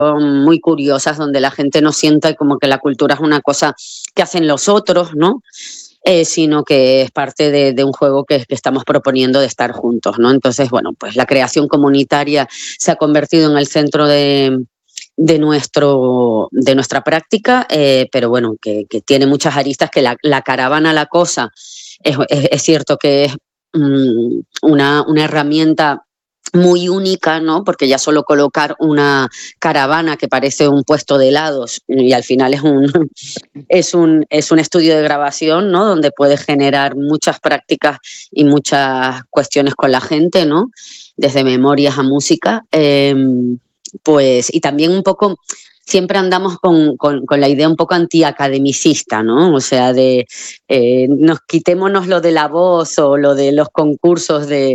muy curiosas, donde la gente no sienta como que la cultura es una cosa que hacen los otros, ¿no? Sino que es parte de un juego que estamos proponiendo de estar juntos, ¿no? Entonces, bueno, pues la creación comunitaria se ha convertido en el centro de nuestra práctica, pero bueno, que tiene muchas aristas, que la caravana La Cosa es cierto que es una herramienta muy única, ¿no? Porque ya solo colocar una caravana que parece un puesto de helados y al final es un estudio de grabación, ¿no? Donde puedes generar muchas prácticas y muchas cuestiones con la gente, ¿no? Desde memorias a música, pues, y también un poco siempre andamos con la idea un poco antiacademicista, ¿no? O sea, quitémonos lo de la voz o lo de los concursos de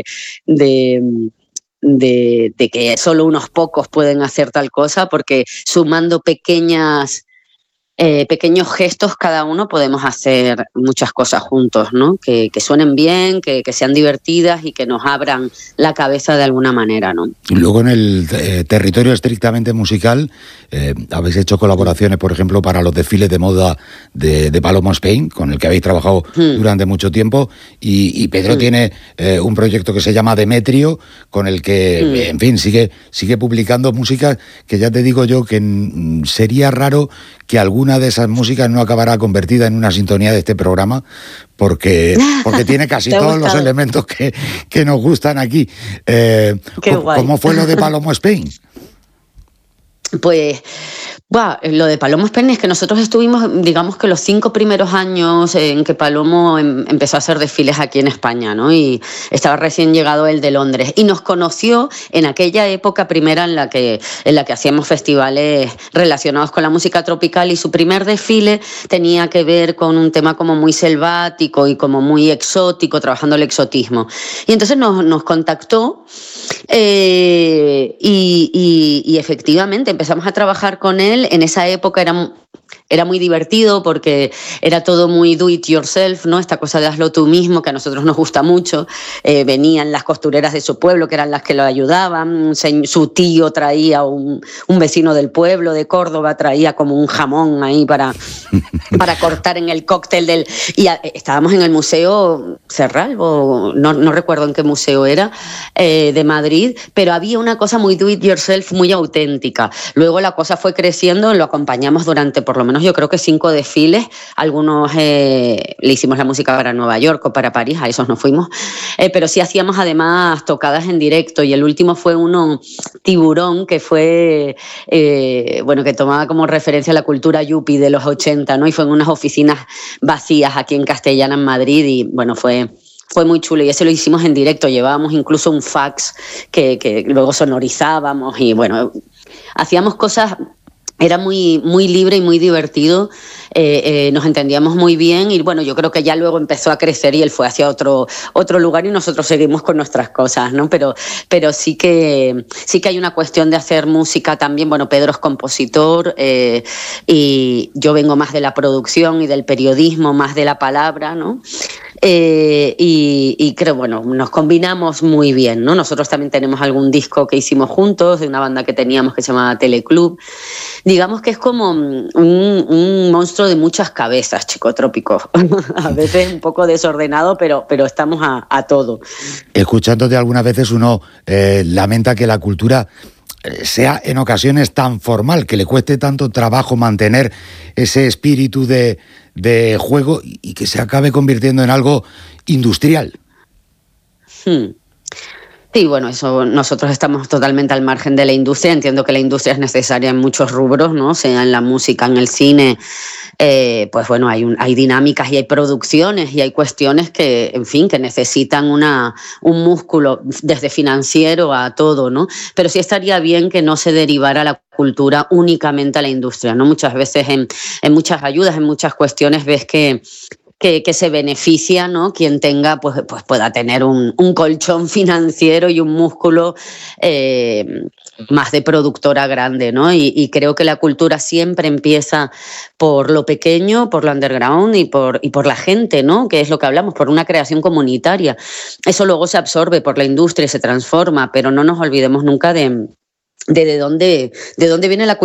que solo unos pocos pueden hacer tal cosa, porque sumando pequeños gestos cada uno podemos hacer muchas cosas juntos, ¿no? Que suenen bien, que sean divertidas y que nos abran la cabeza de alguna manera, ¿no? Y luego en el territorio estrictamente musical habéis hecho colaboraciones, por ejemplo, para los desfiles de moda de Palomo Spain, con el que habéis trabajado durante mucho tiempo, y Pedro tiene un proyecto que se llama Demetrio, con el que, en fin, sigue publicando música que ya te digo yo que sería raro que alguna de esas músicas no acabará convertida en una sintonía de este programa, porque tiene casi todos los elementos que nos gustan aquí. ¿Cómo fue lo de Palomo Spain? Pues lo de Palomo Spain es que nosotros estuvimos, digamos que los 5 primeros años en que Palomo empezó a hacer desfiles aquí en España, ¿no? Y estaba recién llegado él de Londres y nos conoció en aquella época primera en la que hacíamos festivales relacionados con la música tropical, y su primer desfile tenía que ver con un tema como muy selvático y como muy exótico, trabajando el exotismo. Y entonces nos contactó y efectivamente empezamos a trabajar con él. En esa época era muy divertido porque era todo muy do it yourself, ¿no? Esta cosa de hazlo tú mismo, que a nosotros nos gusta mucho. Venían las costureras de su pueblo, que eran las que lo ayudaban. Su tío traía, un vecino del pueblo de Córdoba traía como un jamón ahí para cortar en el cóctel y estábamos en el Museo Serral, o no recuerdo en qué museo era, de Madrid, pero había una cosa muy do it yourself, muy auténtica. Luego la cosa fue creciendo, lo acompañamos durante por lo menos yo creo que 5 desfiles. Algunos le hicimos la música para Nueva York o para París, a esos no fuimos, pero sí hacíamos además tocadas en directo, y el último fue uno, Tiburón, que fue que tomaba como referencia la cultura yuppie de los 80, ¿no? Y fue en unas oficinas vacías aquí en Castellana, en Madrid, y bueno, fue muy chulo, y ese lo hicimos en directo. Llevábamos incluso un fax que luego sonorizábamos, y bueno, hacíamos cosas. Era muy, muy libre y muy divertido, nos entendíamos muy bien, y bueno, yo creo que ya luego empezó a crecer y él fue hacia otro lugar y nosotros seguimos con nuestras cosas, ¿no? Pero sí que hay una cuestión de hacer música también. Bueno, Pedro es compositor, y yo vengo más de la producción y del periodismo, más de la palabra, ¿no? Y creo, bueno, nos combinamos muy bien, ¿no? Nosotros también tenemos algún disco que hicimos juntos de una banda que teníamos que se llamaba Teleclub. Digamos que es como un monstruo de muchas cabezas, Chicotrópico. A veces un poco desordenado, pero estamos a todo. Escuchándote algunas veces uno lamenta que la cultura sea en ocasiones tan formal, que le cueste tanto trabajo mantener ese espíritu de juego y que se acabe convirtiendo en algo industrial. Sí, bueno, eso, nosotros estamos totalmente al margen de la industria. Entiendo que la industria es necesaria en muchos rubros, ¿no? Sea en la música, en el cine, pues bueno, hay dinámicas y hay producciones y hay cuestiones que, en fin, que necesitan un músculo desde financiero a todo, ¿no? Pero sí estaría bien que no se derivara la cultura únicamente a la industria, ¿no? Muchas veces en muchas ayudas, en muchas cuestiones ves que se beneficia, ¿no? Quien tenga, pues pueda tener un colchón financiero y un músculo más de productora grande, ¿no? Y creo que la cultura siempre empieza por lo pequeño, por lo underground y por la gente, ¿no? Que es lo que hablamos, por una creación comunitaria. Eso luego se absorbe por la industria y se transforma, pero no nos olvidemos nunca de de dónde viene la